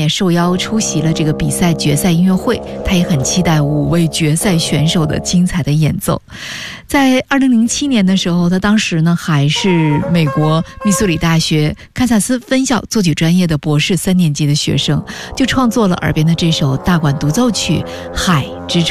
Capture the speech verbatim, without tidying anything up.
也受邀出席了这个比赛决赛音乐会，他也很期待五位决赛选手的精彩的演奏。在二零零七年的时候，他当时呢还是美国密苏里大学堪萨斯分校作曲专业的博士三年级的学生，就创作了耳边的这首大管独奏曲《海之